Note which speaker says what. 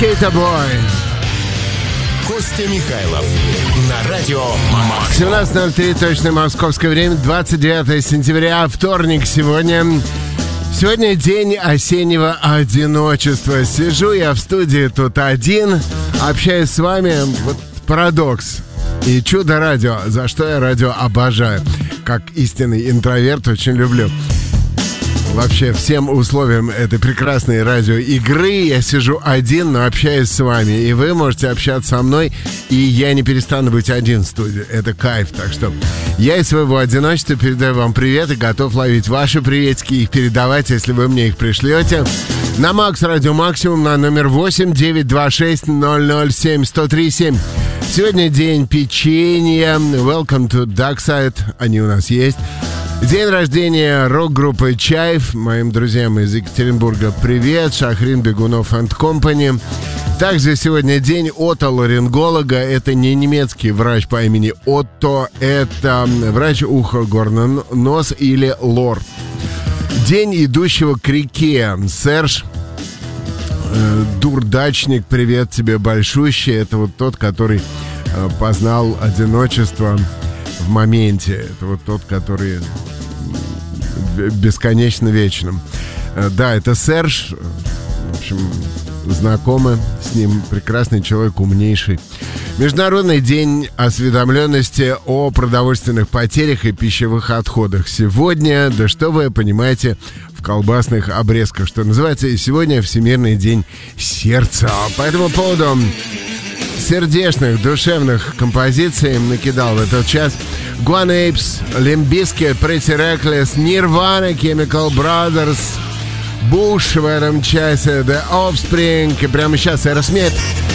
Speaker 1: Кейта-бой.
Speaker 2: Костя Михайлов на радио Максимум.
Speaker 1: 17:03 точное московское время, 29 сентября, вторник сегодня. Сегодня день осеннего одиночества. Сижу я в студии тут один, общаюсь с вами. Вот парадокс и чудо радио, за что я радио обожаю. Как истинный интроверт очень люблю. Вообще всем условиям этой прекрасной радиоигры я сижу один, но общаюсь с вами. И вы можете общаться со мной, и я не перестану быть один в студии. Это кайф. Так что я из своего одиночества передаю вам привет и готов ловить ваши приветики и их передавать, если вы мне их пришлете. На Макс Радио Максимум на номер 8-926-007-1037. Сегодня день печенья. Welcome to Dark Side. Они у нас есть. День рождения рок-группы «Чайф». Моим друзьям из Екатеринбурга привет. Шахрин, Бегунов and Company. Также сегодня день отоларинголога. Это не немецкий врач по имени Отто. Это врач уха, горный нос или лор. День идущего к реке. Серж, дурдачник, привет тебе большущий. Это вот тот, который познал одиночество в моменте. Это вот тот, который бесконечно вечным. Да, это Серж. В общем, знакомы с ним. Прекрасный человек, умнейший. Международный день осведомленности о продовольственных потерях и пищевых отходах. Сегодня, да что вы понимаете в колбасных обрезках, что называется. И сегодня Всемирный день сердца. По этому поводу сердечных, душевных композиций накидал в этот час Guan Apes, Limp Bizkit, Pretty Reckless, Nirvana, Chemical Brothers, Bush в этом часе, The Offspring и прямо сейчас Aerosmith.